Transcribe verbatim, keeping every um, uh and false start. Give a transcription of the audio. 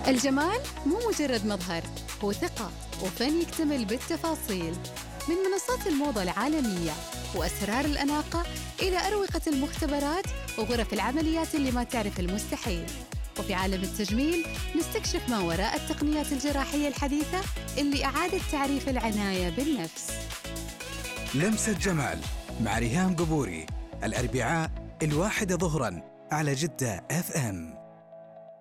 الجمال مو مجرد مظهر، هو ثقة وفن يكتمل بالتفاصيل. من منصات الموضة العالمية وأسرار الأناقة إلى أروقة المختبرات وغرف العمليات اللي ما تعرف المستحيل. وفي عالم التجميل نستكشف ما وراء التقنيات الجراحية الحديثة اللي أعادت تعريف العناية بالنفس. لمسة جمال مع ريهام قبوري، الأربعاء الواحدة ظهراً على جدة اف ام.